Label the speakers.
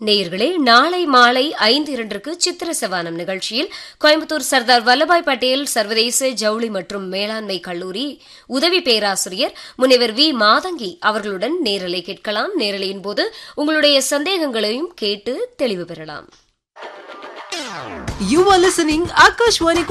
Speaker 1: நேயர்களே, நாளை மாலை 5:02 சித்திர சவானம் நிகழ்ச்சியில் கோயம்புத்தூர் சர்தார் வல்லபாய் பட்டேல் சர்வதேச ஜவுளி மற்றும் மேலாண்மை கல்லூரி உதவி பேராசிரியர் முனைவர் வி மாதங்கி அவர்களுடன் நேரலை கேட்கலாம். நேரலையின் போது உங்களுடைய சந்தேகங்களையும் கேட்டு தெளிவு பெறலாம்.
Speaker 2: You are listening Akashwani